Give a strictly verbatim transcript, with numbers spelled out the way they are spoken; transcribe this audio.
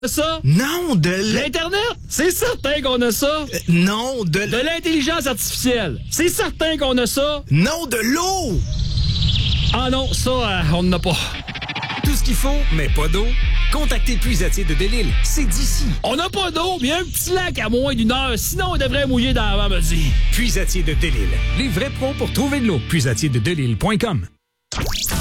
Ça? Non, de l'... L'Internet? C'est certain qu'on a ça. Euh, non, de l'... De l'intelligence artificielle? C'est certain qu'on a ça. Non, de l'eau! Ah non, ça, euh, on n'en a pas. Tout ce qu'il faut, mais pas d'eau? Contactez Puisatier de Delisle. C'est d'ici. On n'a pas d'eau, mais il y a un petit lac à moins d'une heure. Sinon, on devrait mouiller dans la me dit. Puisatier de Delisle. Les vrais pros pour trouver de l'eau. Puisatier de Delisle point com.